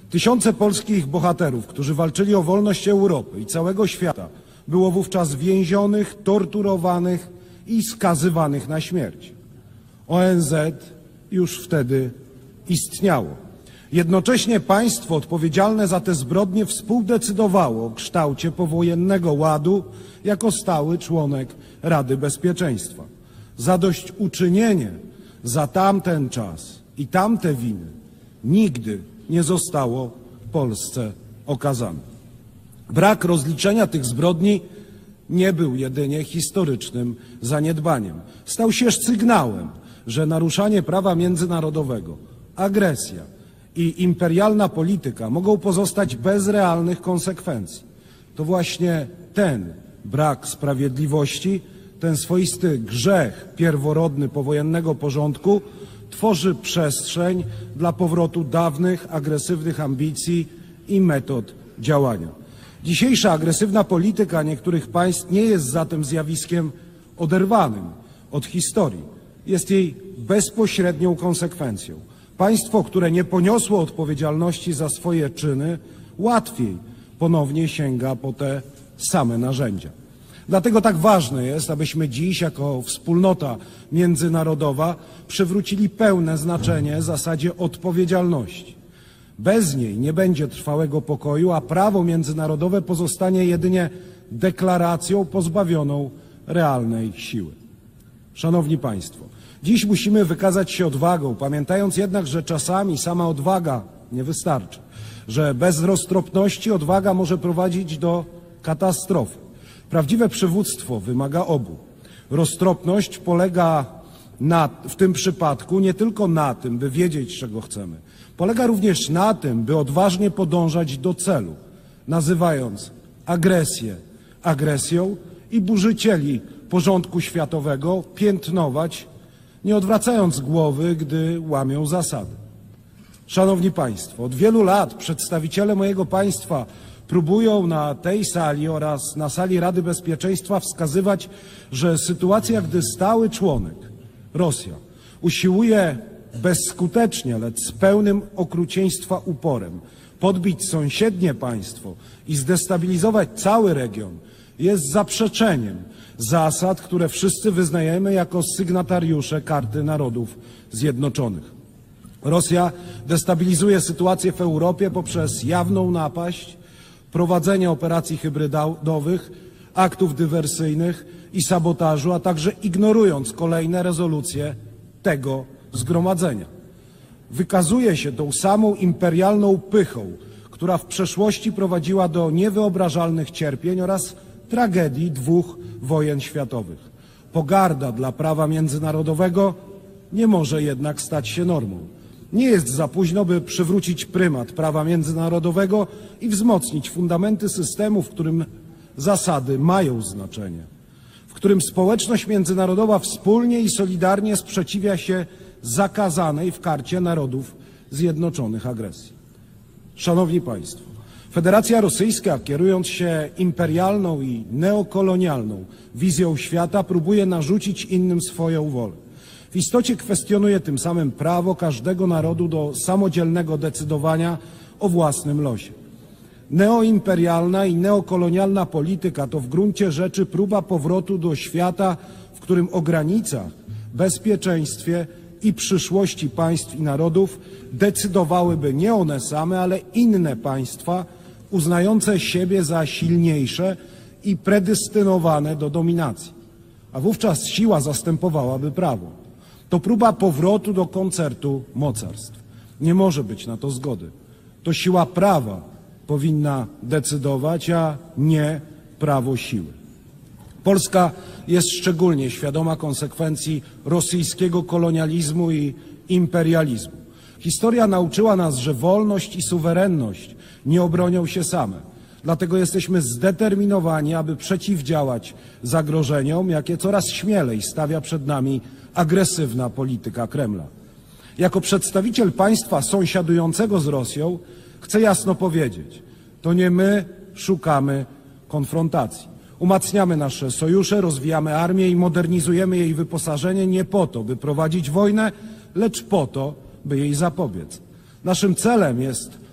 Tysiące polskich bohaterów, którzy walczyli o wolność Europy i całego świata, było wówczas więzionych, torturowanych i skazywanych na śmierć. ONZ już wtedy istniało. Jednocześnie państwo odpowiedzialne za te zbrodnie współdecydowało o kształcie powojennego ładu jako stały członek Rady Bezpieczeństwa. Zadośćuczynienie za tamten czas i tamte winy nigdy nie zostało Polsce okazane. Brak rozliczenia tych zbrodni nie był jedynie historycznym zaniedbaniem. Stał się sygnałem, że naruszanie prawa międzynarodowego, agresja i imperialna polityka mogą pozostać bez realnych konsekwencji. To właśnie ten brak sprawiedliwości, ten swoisty grzech pierworodny powojennego porządku tworzy przestrzeń dla powrotu dawnych, agresywnych ambicji i metod działania. Dzisiejsza agresywna polityka niektórych państw nie jest zatem zjawiskiem oderwanym od historii. Jest jej bezpośrednią konsekwencją. Państwo, które nie poniosło odpowiedzialności za swoje czyny, łatwiej ponownie sięga po te same narzędzia. Dlatego tak ważne jest, abyśmy dziś jako wspólnota międzynarodowa przywrócili pełne znaczenie zasadzie odpowiedzialności. Bez niej nie będzie trwałego pokoju, a prawo międzynarodowe pozostanie jedynie deklaracją pozbawioną realnej siły. Szanowni Państwo, dziś musimy wykazać się odwagą, pamiętając jednak, że czasami sama odwaga nie wystarczy, że bez roztropności odwaga może prowadzić do katastrofy. Prawdziwe przywództwo wymaga obu. Roztropność polega w tym przypadku nie tylko na tym, by wiedzieć, czego chcemy. Polega również na tym, by odważnie podążać do celu, nazywając agresję agresją i burzycieli porządku światowego piętnować, nie odwracając głowy, gdy łamią zasady. Szanowni Państwo, od wielu lat przedstawiciele mojego państwa próbują na tej sali oraz na sali Rady Bezpieczeństwa wskazywać, że sytuacja, gdy stały członek, Rosja, usiłuje bezskutecznie, lecz z pełnym okrucieństwa uporem podbić sąsiednie państwo i zdestabilizować cały region, jest zaprzeczeniem zasad, które wszyscy wyznajemy jako sygnatariusze Karty Narodów Zjednoczonych. Rosja destabilizuje sytuację w Europie poprzez jawną napaść, prowadzenie operacji hybrydowych, aktów dywersyjnych i sabotażu, a także ignorując kolejne rezolucje tego zgromadzenia. Wykazuje się tą samą imperialną pychą, która w przeszłości prowadziła do niewyobrażalnych cierpień oraz tragedii 2 wojen światowych. Pogarda dla prawa międzynarodowego nie może jednak stać się normą. Nie jest za późno, by przywrócić prymat prawa międzynarodowego i wzmocnić fundamenty systemu, w którym zasady mają znaczenie, w którym społeczność międzynarodowa wspólnie i solidarnie sprzeciwia się zakazanej w Karcie Narodów Zjednoczonych agresji. Szanowni Państwo, Federacja Rosyjska, kierując się imperialną i neokolonialną wizją świata, próbuje narzucić innym swoją wolę. W istocie kwestionuje tym samym prawo każdego narodu do samodzielnego decydowania o własnym losie. Neoimperialna i neokolonialna polityka to w gruncie rzeczy próba powrotu do świata, w którym o granicach, bezpieczeństwie i przyszłości państw i narodów decydowałyby nie one same, ale inne państwa uznające siebie za silniejsze i predestynowane do dominacji. A wówczas siła zastępowałaby prawo. To próba powrotu do koncertu mocarstw. Nie może być na to zgody. To siła prawa powinna decydować, a nie prawo siły. Polska jest szczególnie świadoma konsekwencji rosyjskiego kolonializmu i imperializmu. Historia nauczyła nas, że wolność i suwerenność nie obronią się same. Dlatego jesteśmy zdeterminowani, aby przeciwdziałać zagrożeniom, jakie coraz śmielej stawia przed nami agresywna polityka Kremla. Jako przedstawiciel państwa sąsiadującego z Rosją chcę jasno powiedzieć, to nie my szukamy konfrontacji. Umacniamy nasze sojusze, rozwijamy armię i modernizujemy jej wyposażenie nie po to, by prowadzić wojnę, lecz po to, by jej zapobiec. Naszym celem jest